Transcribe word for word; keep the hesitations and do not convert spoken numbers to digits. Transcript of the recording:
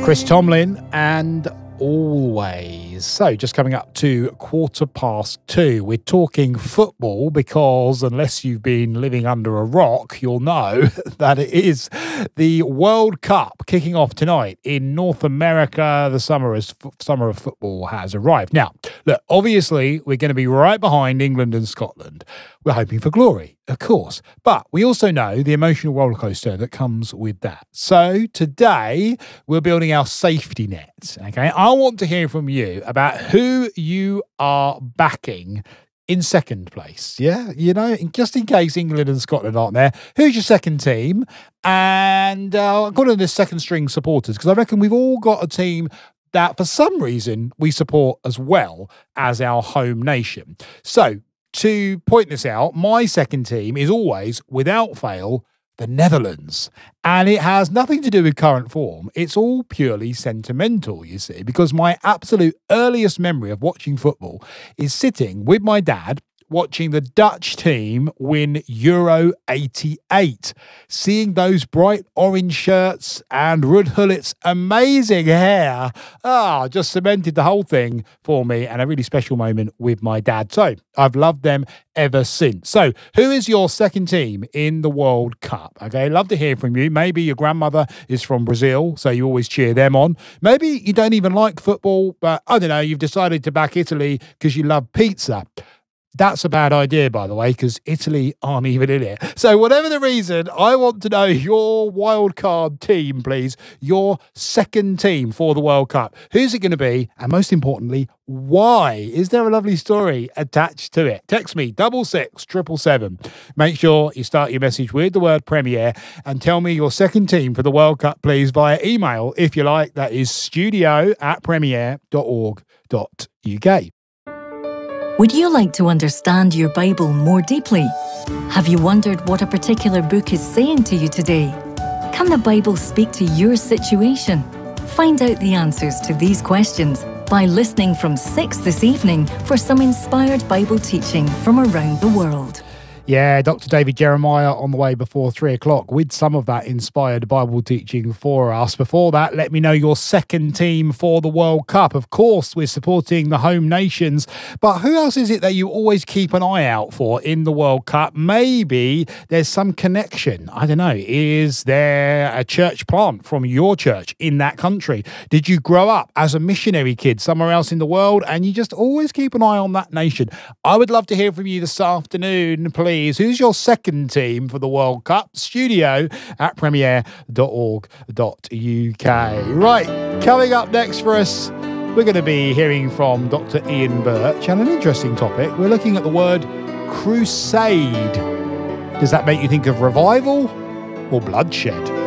Chris Tomlin and Always. So just coming up to quarter past two, we're talking football because unless you've been living under a rock, you'll know that it is the World Cup kicking off tonight in North America. The summer, is, summer of football has arrived. Now, look, obviously we're going to be right behind England and Scotland. We're hoping for glory, of course, but we also know the emotional rollercoaster that comes with that. So today we're building our safety net. Okay, I want to hear from you about who you are backing in second place. Yeah, you know, just in case England and Scotland aren't there, who's your second team? And uh, I've got on the second string supporters because I reckon we've all got a team that for some reason we support as well as our home nation. So to point this out, my second team is always, without fail, the Netherlands. And it has nothing to do with current form. It's all purely sentimental, you see, because my absolute earliest memory of watching football is sitting with my dad watching the Dutch team win Euro eighty-eight, seeing those bright orange shirts and Ruud Gullit's amazing hair. Ah, just cemented the whole thing for me and a really special moment with my dad. So I've loved them ever since. So who is your second team in the World Cup? Okay, love to hear from you. Maybe your grandmother is from Brazil, so you always cheer them on. Maybe you don't even like football, but I don't know, you've decided to back Italy because you love pizza. That's a bad idea, by the way, because Italy aren't even in it. So whatever the reason, I want to know your wild card team, please. Your second team for the World Cup. Who's it going to be? And most importantly, why? Is there a lovely story attached to it? Text me, double six, triple seven. Make sure you start your message with the word Premier and tell me your second team for the World Cup, please, via email, if you like. That is studio at premier dot org dot uk. Would you like to understand your Bible more deeply? Have you wondered what a particular book is saying to you today? Can the Bible speak to your situation? Find out the answers to these questions by listening from six this evening for some inspired Bible teaching from around the world. Yeah, Doctor David Jeremiah on the way before three o'clock with some of that inspired Bible teaching for us. Before that, let me know your second team for the World Cup. Of course, we're supporting the home nations, but who else is it that you always keep an eye out for in the World Cup? Maybe there's some connection. I don't know. Is there a church plant from your church in that country? Did you grow up as a missionary kid somewhere else in the world and you just always keep an eye on that nation? I would love to hear from you this afternoon, please. Who's your second team for the World Cup? Studio at premier dot org dot uk. Right, coming up next for us, we're going to be hearing from Doctor Ian Birch and an interesting topic. We're looking at the word crusade. Does that make you think of revival or bloodshed?